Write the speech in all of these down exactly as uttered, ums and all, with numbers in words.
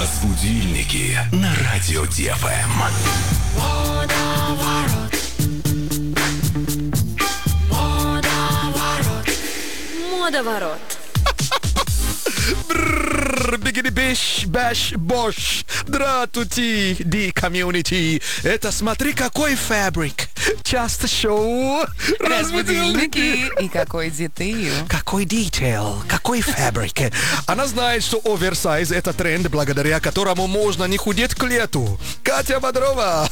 Разбудильники на радио ДФМ. Модоворот. Бигиди биш, бэш, бош. Здравствуйте, ди комьюнити. Это смотри, какой фабрик. Часто шоу. Разбудильники. И какой детейл. Какой детейл, какой фабрик. Она знает, что оверсайз — это тренд, благодаря которому можно не худеть к лету. Катя Бодрова.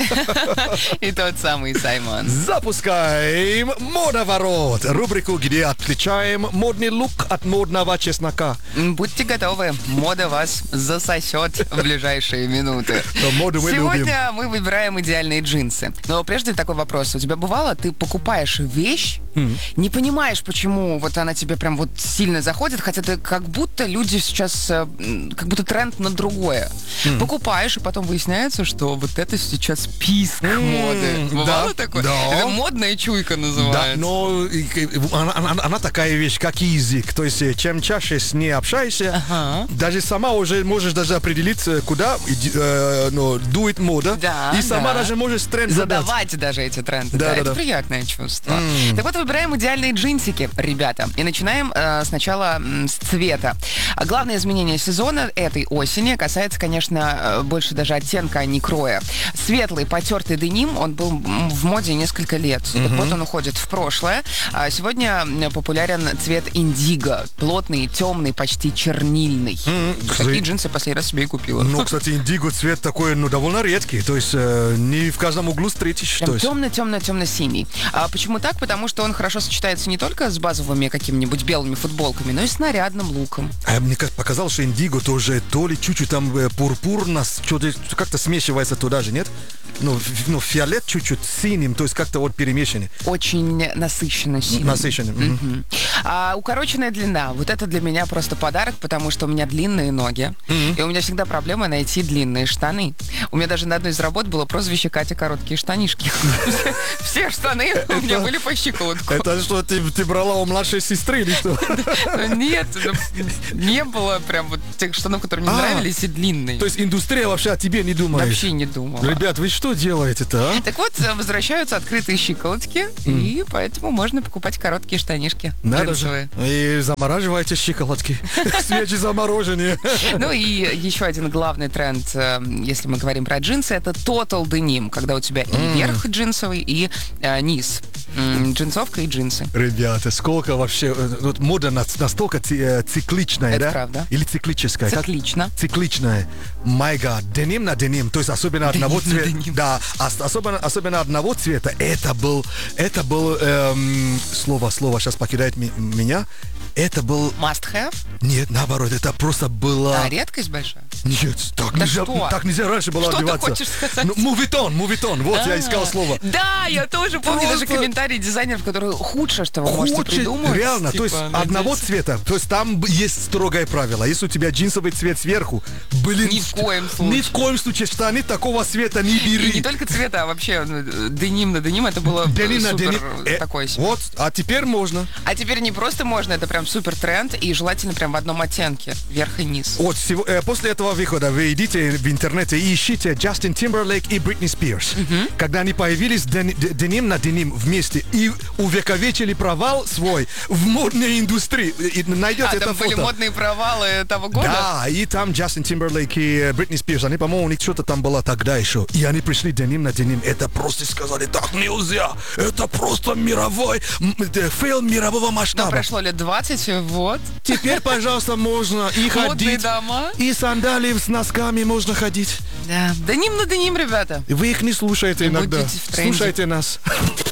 И тот самый Саймон. Запускаем Модоворот. Рубрику, где отличаем модный лук от модного чеснока. Будьте готовы, мода вас засосет в ближайшие минуты. Но моду мы Сегодня любим. мы выбираем идеальные джинсы. Но прежде такой вопрос. У тебя бывало, ты покупаешь вещь, mm. не понимаешь, почему вот она тебе прям вот сильно заходит, хотя ты как будто люди сейчас, как будто тренд на другое. Mm. Покупаешь, и потом выясняется, что вот это сейчас писк mm. моды. Бывало да, такое? Да. Это модная чуйка называется. Да, но она, она, она такая вещь, как язык. То есть, чем чаще с ней общаешься, ага. даже сама уже можешь даже определить, куда э, ну, дует мода. Да, и сама да. даже можешь тренд задать. Задавать даже эти тренды. Да, Да, да, это да. приятное чувство. Mm. Так вот, выбираем идеальные джинсики, ребята. И начинаем э, сначала м, с цвета. А главное изменение сезона этой осени касается, конечно, э, больше даже оттенка, а не кроя. Светлый, потертый деним, он был м, в моде несколько лет. Mm-hmm. Так вот, он уходит в прошлое. А сегодня м, популярен цвет индиго. Плотный, темный, почти чернильный. Mm-hmm. Такие джинсы последний раз себе и купила. Ну, кстати, индиго цвет такой, ну, довольно редкий. То есть, э, не в каждом углу встретишь. Прям то есть... темно-темно-темно-синий. А почему так? Потому что он хорошо сочетается не только с базовыми какими-нибудь белыми футболками, но и с нарядным луком. А мне показалось, что индиго тоже то ли чуть-чуть там э, пурпурно, что-то как-то смешивается туда же, нет? Ну, ф- ну, фиолет чуть-чуть с синим, то есть как-то вот перемешанный. Очень насыщенно синий. Насыщенный. Mm-hmm. Mm-hmm. А укороченная длина. Вот это для меня просто подарок, потому что у меня длинные ноги. Mm-hmm. И у меня всегда проблема найти длинные штаны. У меня даже на одной из работ было прозвище Катя короткие штанишки. Все штаны у меня были по щиколотку. Это что, ты, ты брала у младшей сестры или что? Нет, не было прям вот тех штанов, которые мне нравились, и длинные. То есть индустрия вообще о тебе не думает? Вообще не думала. Ребят, вы что делаете-то, а? Так вот, возвращаются открытые щиколотки, и поэтому можно покупать короткие штанишки. Надо джинсовые. же. И замораживайте щиколотки. Свечи замороженные. Ну и еще один главный тренд, э, если мы говорим про джинсы, это total denim, когда у тебя и верх джинсовый, и э, низ. М, Джинсовка и джинсы. Ребята, сколько вообще... э, Вот мода на- настолько ци- э, цикличная, Это да? правда. Или циклическая? Как? Циклично. Цикличная. My God. Деним на деним. То есть особенно одного Деним на цвета. деним. Да. ос- Особенно, особенно одного цвета. Это был... Это был... эм, слово, слово сейчас покидает ми- меня. Это был... Must have? Нет, наоборот, это просто было... А, редкость большая? Нет, так Да нельзя, что? так нельзя раньше было Что ты одеваться. хочешь сказать? Ну, мувитон, мувитон. Вот, я А, искал слово. Да, я тоже помню даже Просто- комментарии дизайнеров, которые худшее, что вы можете Худше, придумать. реально, то есть типа, одного надеюсь. цвета, то есть там б- есть строгое правило. Если у тебя джинсовый цвет сверху, блин, Ни в коем ни случае. в коем случае штаны такого цвета не бери. И не только цвета, а вообще ну, деним на деним, это было Деним на супер деним. Э, такое себе. Вот, а теперь можно. А теперь не просто можно, это прям супер тренд, и желательно прям в одном оттенке, верх и низ. Вот сего- э, после этого выхода вы идите в интернете и ищите Джастин Тимберлейк и Бритни Спирс. Когда они появились ден- д- деним на деним вместе и увековечили провал свой в модной индустрии. И найдете А, это там были фото. модные провалы того года? Да, и там Джастин Тимберлейк и э, Бритни Спирс, они, по-моему, у них что-то там было тогда еще. И они пришли деним на деним. Это просто сказали, так нельзя. Это просто мировой, м, это фейл мирового Но масштаба. прошло лет двадцать, вот. Теперь, пожалуйста, можно и Модные ходить. дома. И сандалии с носками можно ходить. Да, деним на деним, ребята. Вы их не слушаете иногда. Будете в тренде. Слушайте нас.